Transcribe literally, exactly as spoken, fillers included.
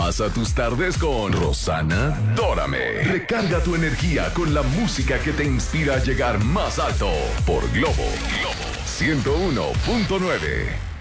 Pasa tus tardes con Rosana Dórame. Recarga tu energía con la música que te inspira a llegar más alto por Globo ciento uno punto nueve.